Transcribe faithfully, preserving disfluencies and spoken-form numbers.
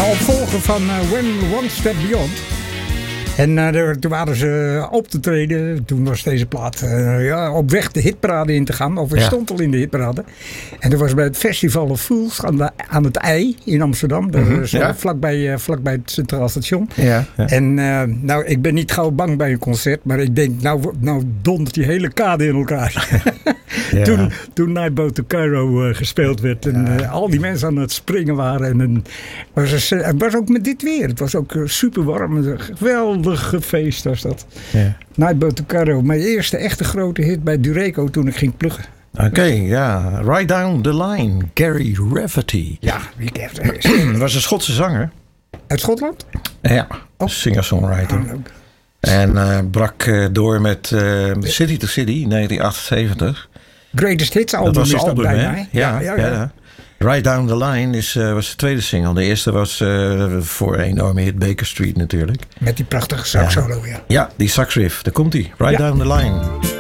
opvolger van uh, When One Step Beyond. En uh, toen waren ze op te treden. Toen was deze plaat uh, ja, op weg de hitparade in te gaan. Of het ja. stond al in de hitparade. En toen was bij het Festival of Fools aan, de, aan het I in Amsterdam. Dat mm-hmm, is ja. vlakbij, uh, vlakbij het Centraal Station. Ja, ja. En uh, nou, ik ben niet gauw bang bij een concert. Maar ik denk, nou, nou dondert die hele kade in elkaar. ja. toen, toen Nightboat to Cairo uh, gespeeld werd. En uh, al die mensen aan het springen waren. En, en was er, het was ook met dit weer. Het was ook uh, super warm. Een geweldige feest was dat. Ja. Nightboat to Cairo. Mijn eerste echte grote hit bij Dureco toen ik ging pluggen. Oké, okay, ja. Right Down the Line. Gary Rafferty. Ja, wie kent het? Was een Schotse zanger. Uit Schotland? Ja, oh. singer-songwriter. Oh, en uh, brak uh, door met uh, City to City, negentien achtenzeventig. Greatest Hits album. Dat was het album, bij hè? mij. Ja, ja, ja. ja. Right Down the Line is, uh, was de tweede single. De eerste was uh, voor een enorme hit Baker Street natuurlijk. Met die prachtige sax solo, ja. Ja, die sax riff. Daar komt hij. Right ja. Down the Line.